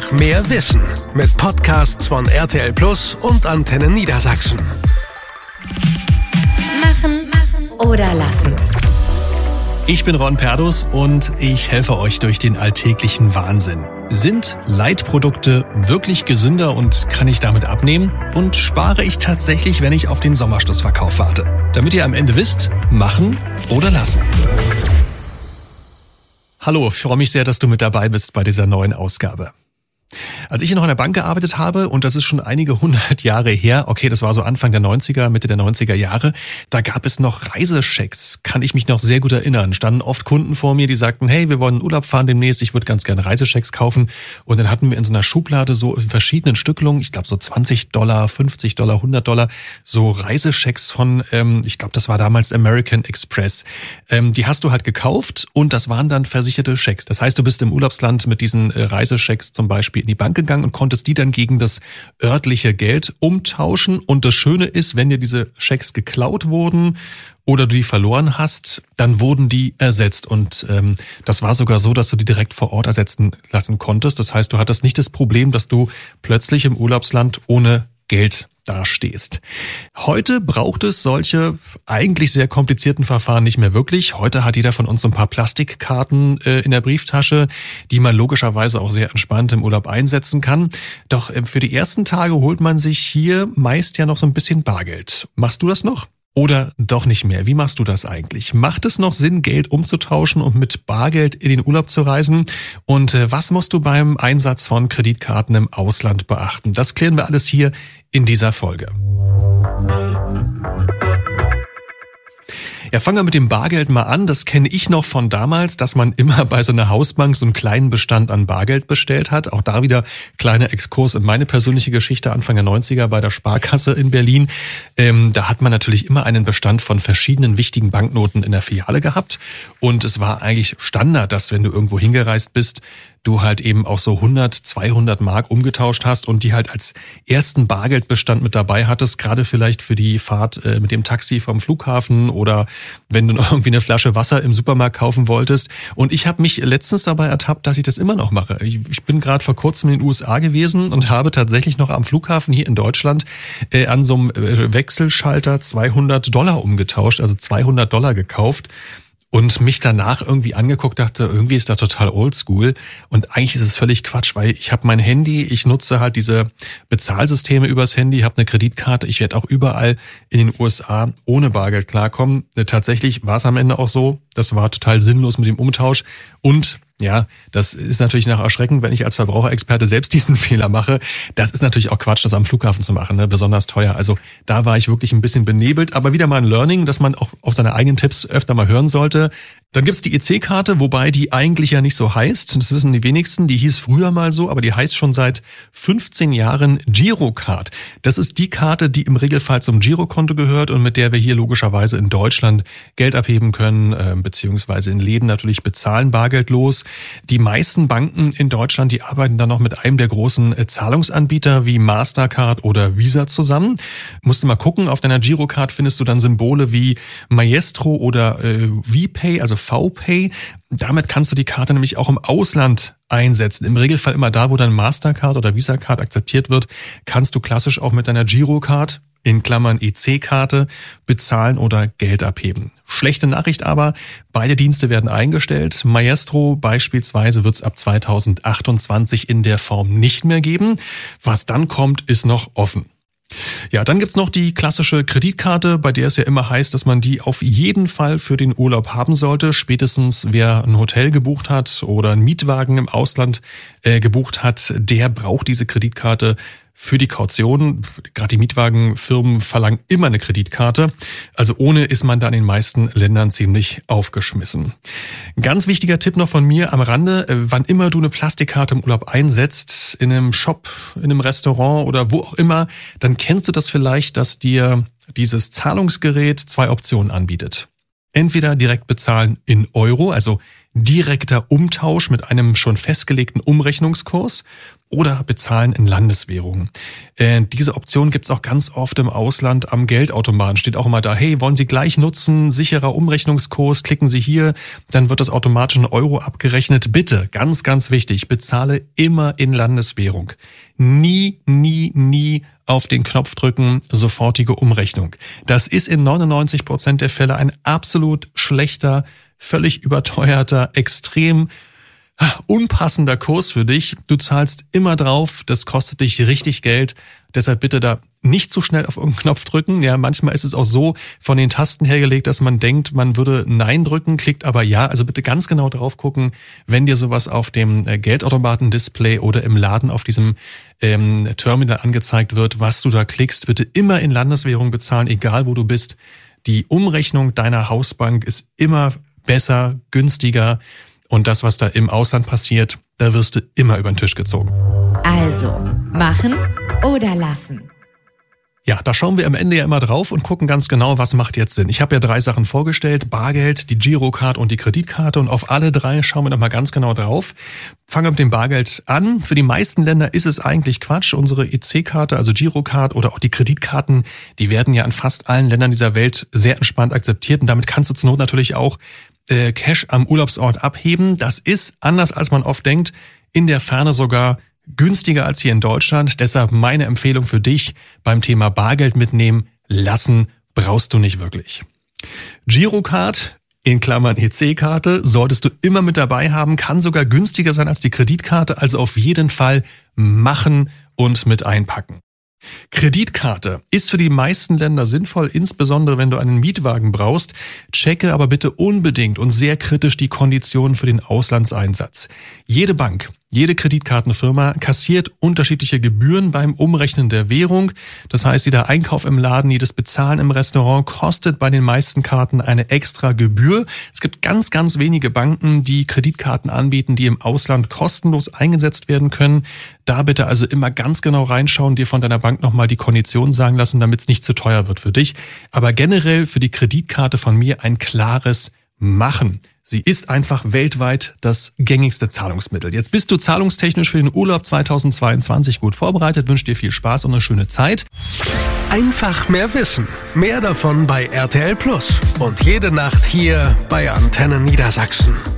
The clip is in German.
mehr Wissen mit Podcasts von RTL Plus und Antenne Niedersachsen. Machen oder lassen. Ich bin Ron Perdus und ich helfe euch durch den alltäglichen Wahnsinn. Sind Leitprodukte wirklich gesünder und kann ich damit abnehmen? Und spare ich tatsächlich, wenn ich auf den Sommerschlussverkauf warte? Damit ihr am Ende wisst, machen oder lassen. Hallo, ich freue mich sehr, dass du mit dabei bist bei dieser neuen Ausgabe. Als ich noch in der Bank gearbeitet habe, und das ist schon einige 100 Jahre her, okay, das war so Anfang der 90er, Mitte der 90er Jahre, da gab es noch Reisechecks, kann ich mich noch sehr gut erinnern. Standen oft Kunden vor mir, die sagten, hey, wir wollen in Urlaub fahren demnächst, ich würde ganz gerne Reisechecks kaufen. Und dann hatten wir in so einer Schublade so in verschiedenen Stückelungen, ich glaube so $20, $50, $100, so Reisechecks von, ich glaube, das war damals American Express. Die hast du halt gekauft und das waren dann versicherte Schecks. Das heißt, du bist im Urlaubsland mit diesen Reisechecks zum Beispiel in die Bank gegangen und konntest die dann gegen das örtliche Geld umtauschen. Und das Schöne ist, wenn dir diese Schecks geklaut wurden oder du die verloren hast, dann wurden die ersetzt. Und das war sogar so, dass du die direkt vor Ort ersetzen lassen konntest. Das heißt, du hattest nicht das Problem, dass du plötzlich im Urlaubsland ohne Geld dastehst. Heute braucht es solche eigentlich sehr komplizierten Verfahren nicht mehr wirklich. Heute hat jeder von uns so ein paar Plastikkarten in der Brieftasche, die man logischerweise auch sehr entspannt im Urlaub einsetzen kann. Doch für die ersten Tage holt man sich hier meist ja noch so ein bisschen Bargeld. Machst du das noch? Oder doch nicht mehr? Wie machst du das eigentlich? Macht es noch Sinn, Geld umzutauschen und mit Bargeld in den Urlaub zu reisen? Und was musst du beim Einsatz von Kreditkarten im Ausland beachten? Das klären wir alles hier in dieser Folge. Ja, fangen wir mit dem Bargeld mal an. Das kenne ich noch von damals, dass man immer bei so einer Hausbank so einen kleinen Bestand an Bargeld bestellt hat. Auch da wieder kleiner Exkurs in meine persönliche Geschichte Anfang der 90er bei der Sparkasse in Berlin. Da hat man natürlich immer einen Bestand von verschiedenen wichtigen Banknoten in der Filiale gehabt. Und es war eigentlich Standard, dass wenn du irgendwo hingereist bist, du halt eben auch so 100, 200 Mark umgetauscht hast und die halt als ersten Bargeldbestand mit dabei hattest, gerade vielleicht für die Fahrt mit dem Taxi vom Flughafen oder wenn du noch irgendwie eine Flasche Wasser im Supermarkt kaufen wolltest. Und ich habe mich letztens dabei ertappt, dass ich das immer noch mache. Ich bin gerade vor kurzem in den USA gewesen und habe tatsächlich noch am Flughafen hier in Deutschland an so einem Wechselschalter $200 umgetauscht, also $200 gekauft. Und mich danach irgendwie angeguckt, dachte, irgendwie ist das total oldschool. Und eigentlich ist es völlig Quatsch, weil ich habe mein Handy, ich nutze halt diese Bezahlsysteme übers Handy, habe eine Kreditkarte, ich werde auch überall in den USA ohne Bargeld klarkommen. Tatsächlich war es am Ende auch so, das war total sinnlos mit dem Umtausch. Und ja, das ist natürlich nach erschreckend, wenn ich als Verbraucherexperte selbst diesen Fehler mache. Das ist natürlich auch Quatsch, das am Flughafen zu machen, ne? Besonders teuer. Also da war ich wirklich ein bisschen benebelt, aber wieder mal ein Learning, dass man auch auf seine eigenen Tipps öfter mal hören sollte. Dann gibt's die EC-Karte, wobei die eigentlich ja nicht so heißt. Das wissen die wenigsten. Die hieß früher mal so, aber die heißt schon seit 15 Jahren Girocard. Das ist die Karte, die im Regelfall zum Girokonto gehört und mit der wir hier logischerweise in Deutschland Geld abheben können, beziehungsweise in Läden natürlich bezahlen, bargeldlos. Die meisten Banken in Deutschland, die arbeiten dann noch mit einem der großen Zahlungsanbieter wie Mastercard oder Visa zusammen. Musst du mal gucken, auf deiner Girocard findest du dann Symbole wie Maestro oder VPay, also VPay. Damit kannst du die Karte nämlich auch im Ausland einsetzen. Im Regelfall immer da, wo dein Mastercard oder Visa-Card akzeptiert wird, kannst du klassisch auch mit deiner Girocard in Klammern EC-Karte bezahlen oder Geld abheben. Schlechte Nachricht aber, beide Dienste werden eingestellt. Maestro beispielsweise wird es ab 2028 in der Form nicht mehr geben. Was dann kommt, ist noch offen. Ja, dann gibt's noch die klassische Kreditkarte, bei der es ja immer heißt, dass man die auf jeden Fall für den Urlaub haben sollte. Spätestens wer ein Hotel gebucht hat oder einen Mietwagen im Ausland gebucht hat, der braucht diese Kreditkarte für die Kaution. Gerade die Mietwagenfirmen verlangen immer eine Kreditkarte. Also ohne ist man da in den meisten Ländern ziemlich aufgeschmissen. Ganz wichtiger Tipp noch von mir am Rande. Wann immer du eine Plastikkarte im Urlaub einsetzt, in einem Shop, in einem Restaurant oder wo auch immer, dann kennst du das vielleicht, dass dir dieses Zahlungsgerät zwei Optionen anbietet. Entweder direkt bezahlen in Euro, also direkter Umtausch mit einem schon festgelegten Umrechnungskurs. oder bezahlen in Landeswährungen. Diese Option gibt's auch ganz oft im Ausland am Geldautomaten. Steht auch immer da, hey, wollen Sie gleich nutzen, sicherer Umrechnungskurs, klicken Sie hier, dann wird das automatisch in Euro abgerechnet. Bitte, ganz, ganz wichtig, bezahle immer in Landeswährung. Nie auf den Knopf drücken, sofortige Umrechnung. Das ist in 99% der Fälle ein absolut schlechter, völlig überteuerter, extrem unpassender Kurs für dich. Du zahlst immer drauf, das kostet dich richtig Geld. Deshalb bitte da nicht zu schnell auf irgendeinen Knopf drücken. Ja, manchmal ist es auch so von den Tasten hergelegt, dass man denkt, man würde Nein drücken, klickt aber Ja. Also bitte ganz genau drauf gucken, wenn dir sowas auf dem Geldautomaten-Display oder im Laden auf diesem Terminal angezeigt wird, was du da klickst. Bitte immer in Landeswährung bezahlen, egal wo du bist. Die Umrechnung deiner Hausbank ist immer besser, günstiger. Und das, was da im Ausland passiert, da wirst du immer über den Tisch gezogen. Also, machen oder lassen? Ja, da schauen wir am Ende ja immer drauf und gucken ganz genau, was macht jetzt Sinn. Ich habe ja 3 Sachen vorgestellt, Bargeld, die Girocard und die Kreditkarte, und auf alle 3 schauen wir nochmal ganz genau drauf. Fangen wir mit dem Bargeld an. Für die meisten Länder ist es eigentlich Quatsch. Unsere EC-Karte, also Girocard oder auch die Kreditkarten, die werden ja in fast allen Ländern dieser Welt sehr entspannt akzeptiert, und damit kannst du zur Not natürlich auch Cash am Urlaubsort abheben. Das ist, anders als man oft denkt, in der Ferne sogar günstiger als hier in Deutschland. Deshalb meine Empfehlung für dich beim Thema Bargeld mitnehmen, lassen brauchst du nicht wirklich. Girocard, in Klammern EC-Karte, solltest du immer mit dabei haben, kann sogar günstiger sein als die Kreditkarte, also auf jeden Fall machen und mit einpacken. Kreditkarte ist für die meisten Länder sinnvoll, insbesondere wenn du einen Mietwagen brauchst. Checke aber bitte unbedingt und sehr kritisch die Konditionen für den Auslandseinsatz. Jede Bank, jede Kreditkartenfirma kassiert unterschiedliche Gebühren beim Umrechnen der Währung. Das heißt, jeder Einkauf im Laden, jedes Bezahlen im Restaurant kostet bei den meisten Karten eine extra Gebühr. Es gibt ganz, ganz wenige Banken, die Kreditkarten anbieten, die im Ausland kostenlos eingesetzt werden können. Da bitte also immer ganz genau reinschauen, dir von deiner Bank nochmal die Konditionen sagen lassen, damit es nicht zu teuer wird für dich. Aber generell für die Kreditkarte von mir ein klares Machen. Sie ist einfach weltweit das gängigste Zahlungsmittel. Jetzt bist du zahlungstechnisch für den Urlaub 2022 gut vorbereitet. Wünsche dir viel Spaß und eine schöne Zeit. Einfach mehr Wissen. Mehr davon bei RTL Plus. Und jede Nacht hier bei Antenne Niedersachsen.